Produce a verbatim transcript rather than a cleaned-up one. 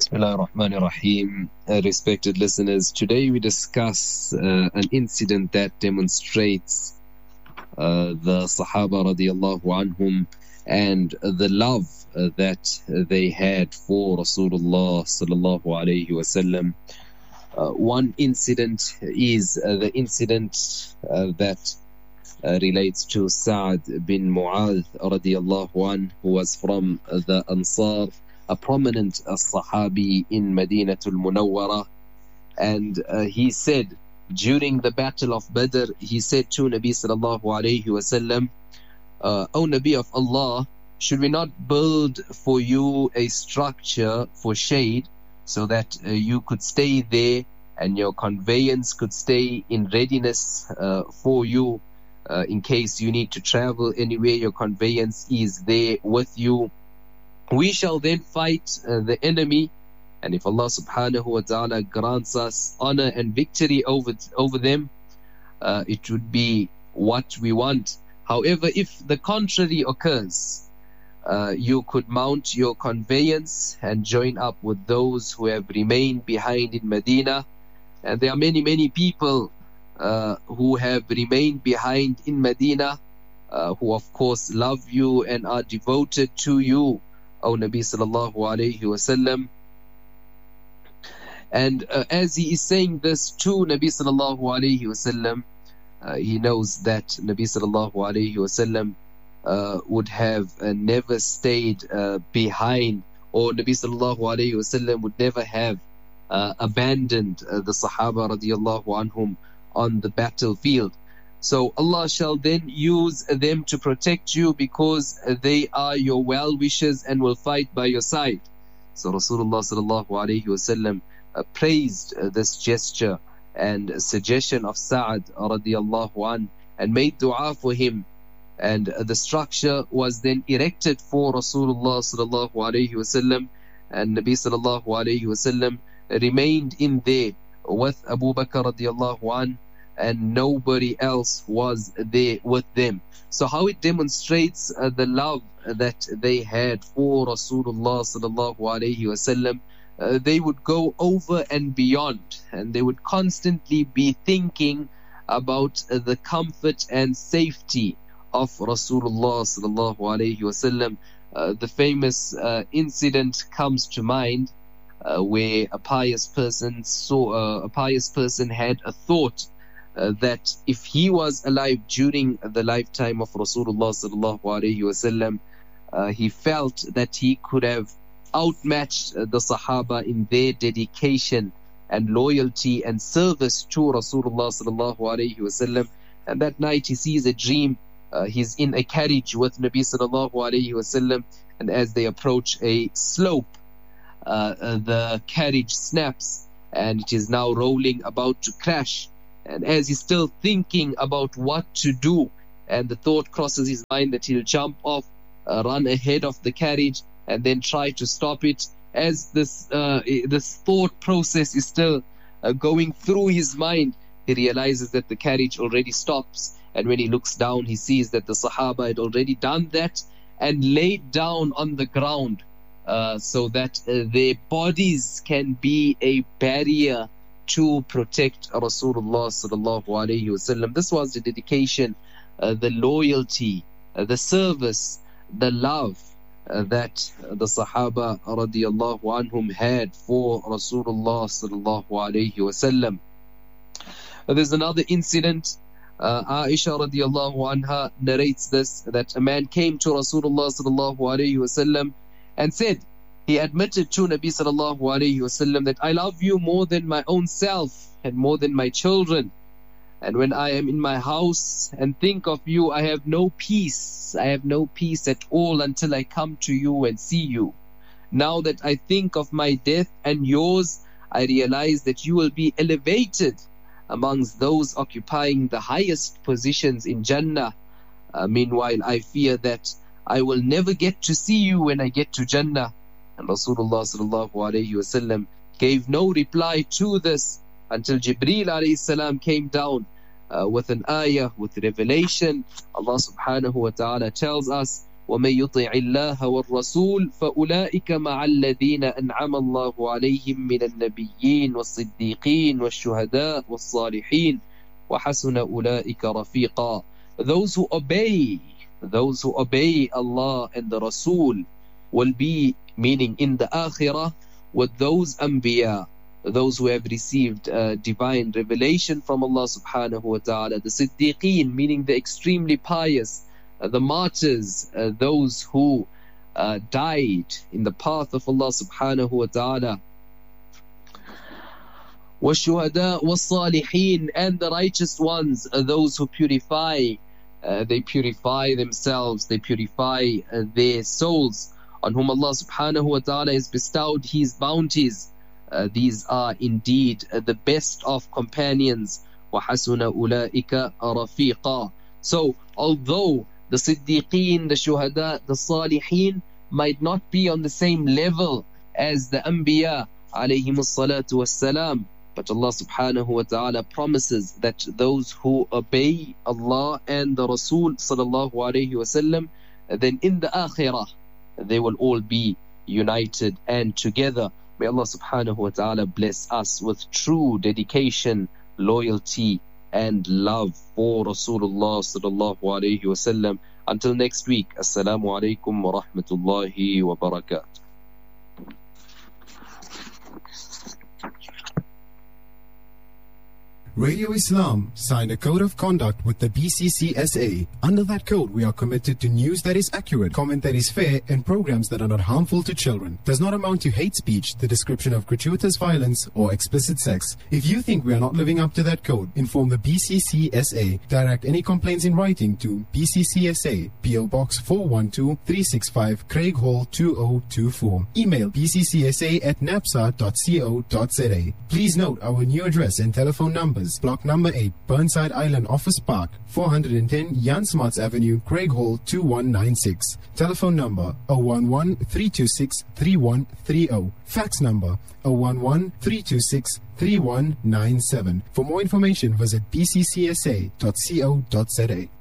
Bismillah ar-Rahman ar-Rahim. Uh, respected listeners, today we discuss uh, an incident that demonstrates uh, the Sahaba radiallahu anhum and the love uh, that they had for Rasulullah sallallahu alayhi wasallam. Uh, one incident is uh, the incident uh, that uh, relates to Sa'd bin Mu'adh radiallahu anhu, who was from uh, the Ansar, a prominent uh, Sahabi in Madinatul Munawwara. And uh, he said during the battle of Badr, he said to Nabi sallallahu alayhi wasallam, uh, O Nabi of Allah, should we not build for you a structure for shade so that uh, you could stay there and your conveyance could stay in readiness uh, for you uh, in case you need to travel anywhere, your conveyance is there with you. We shall then fight uh, the enemy, and if Allah subhanahu wa ta'ala grants us honor and victory over, over them, uh, it would be what we want. However, if the contrary occurs, uh, you could mount your conveyance and join up with those who have remained behind in Medina. And there are many, many people uh, who have remained behind in Medina, uh, who of course love you and are devoted to you, O Nabi sallallahu alayhi wasallam. And uh, as he is saying this to Nabi sallallahu alayhi wasallam, uh, he knows that Nabi sallallahu alayhi wasallam uh, would have uh, never stayed uh, behind, or Nabi sallallahu alayhi wasallam would never have uh, abandoned uh, the Sahaba radiyallahu anhum on the battlefield. So Allah shall then use them to protect you because they are your well-wishers and will fight by your side. So Rasulullah sallallahu alayhi wasallam uh, praised uh, this gesture and suggestion of Sa'd radiyallahu an and made dua for him. And uh, the structure was then erected for Rasulullah sallallahu alayhi wasallam, and Nabi sallallahu alayhi wasallam remained in there with Abu Bakr radiyallahu an, and nobody else was there with them. So how it demonstrates uh, the love that they had for Rasulullah sallallahu alayhi wasallam. Uh, they would go over and beyond, and they would constantly be thinking about uh, the comfort and safety of Rasulullah sallallahu alayhi wasallam. Uh, the famous uh, incident comes to mind uh, where a pious person saw uh, a pious person had a thought Uh, that if he was alive during the lifetime of Rasulullah sallallahu alaihi wasallam, uh, he felt that he could have outmatched uh, the Sahaba in their dedication and loyalty and service to Rasulullah sallallahu alaihi wasallam. And that night he sees a dream. Uh, he's in a carriage with Nabi sallallahu alaihi wasallam, and as they approach a slope, uh, uh, the carriage snaps and it is now rolling, about to crash. And as he's still thinking about what to do, and the thought crosses his mind that he'll jump off, uh, run ahead of the carriage, and then try to stop it. As this uh, this thought process is still uh, going through his mind, he realizes that the carriage already stops. And when he looks down, he sees that the Sahaba had already done that and laid down on the ground uh, so that uh, their bodies can be a barrier to protect Rasulullah sallallahu alayhi wasallam. This was the dedication, uh, the loyalty, uh, the service, the love uh, that the Sahaba radiyallahu anhum had for Rasulullah sallallahu alayhi wasallam. Uh, there's another incident. Uh, Aisha radiyallahu anha narrates this, that a man came to Rasulullah sallallahu alayhi wasallam and said, he admitted to Nabi sallallahu alayhi wasallam that I love you more than my own self and more than my children. And when I am in my house and think of you, I have no peace. I have no peace at all until I come to you and see you. Now that I think of my death and yours, I realize that you will be elevated amongst those occupying the highest positions in Jannah. Uh, meanwhile, I fear that I will never get to see you when I get to Jannah. And Rasulullah sallallahu alayhi wasallam gave no reply to this until Jibreel alayhi salam came down uh, with an ayah, with revelation. Allah subhanahu wa ta'ala tells us, وَمَن يُطِعِ اللَّهَ وَالرَّسُولَ فَأُولَئِكَ مَعَ الَّذِينَ أَنْعَمَ اللَّهُ عَلَيْهِمْ مِنَ النَّبِيِّينَ وَالصِّدِّيقِينَ وَالشُّهَدَاءِ وَالصَّالِحِينَ وَحَسُنَ أُولَئِكَ رَفِيقًا. Those who obey, those who obey Allah and the Rasul will be, meaning in the Akhirah, with those Anbiya, those who have received uh, divine revelation from Allah subhanahu wa ta'ala, the Siddiqeen, meaning the extremely pious, uh, the martyrs, uh, those who uh, died in the path of Allah subhanahu wa ta'ala, وَالشُّهَدَاء وَالصَّالِحِينَ, and the righteous ones, uh, those who purify, uh, they purify themselves, they purify uh, their souls, on whom Allah subhanahu wa ta'ala has bestowed His bounties. Uh, these are indeed uh, the best of companions. وَحَسُنَ أُولَئِكَ رَفِيقًا. So, although the Siddiqeen, the Shuhada, the Salihin might not be on the same level as the Anbiya alayhimus salatu wassalam, but Allah subhanahu wa ta'ala promises that those who obey Allah and the Rasul sallallahu alayhi wasallam, then in the Akhirah they will all be united and together. May Allah subhanahu wa ta'ala bless us with true dedication, loyalty and love for Rasulullah sallallahu alayhi wasallam. Until next week, Assalamu alaikum wa rahmatullahi wa barakatuh. Radio Islam signed a code of conduct with the B C C S A. Under that code, we are committed to news that is accurate, comment that is fair, and programs that are not harmful to children. Does not amount to hate speech, the description of gratuitous violence, or explicit sex. If you think we are not living up to that code, inform the B C C S A. Direct any complaints in writing to B C C S A, P O Box four one two, three six five, Craig Hall two oh two four. Email b c c s a at napsa dot co dot z a. Please note our new address and telephone numbers. Block number eight, Burnside Island Office Park, four hundred ten Jan Smarts Avenue, Craig Hall two one nine six. Telephone number zero one one, three two six, three one three zero. Fax number zero one one, three two six, three one nine seven. For more information, visit b c c s a dot co dot z a.